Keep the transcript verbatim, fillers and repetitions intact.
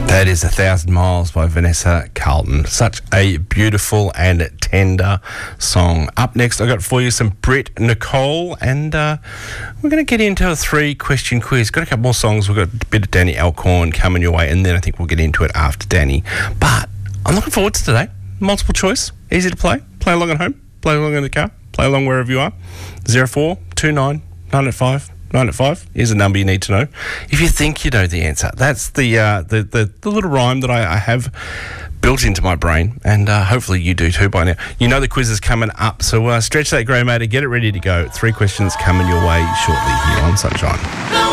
That is A Thousand Miles by Vanessa Carlton. Such a beautiful and tender song. Up next, I've got for you some Britt Nicole, and uh, we're going to get into a three-question quiz. Got a couple more songs. We've got a bit of Danny Alcorn coming your way, and then I think we'll get into it after Danny. But I'm looking forward to today. Multiple choice, easy to play. Play along at home, play along in the car, play along wherever you are. zero four two nine nine eight five nine eight five is a number you need to know if you think you know the answer. That's the uh, the, the the little rhyme that I, I have built into my brain, and uh, hopefully you do too by now. You know the quiz is coming up, so uh, stretch that grey matter, get it ready to go. Three questions coming your way shortly here on Sunshine.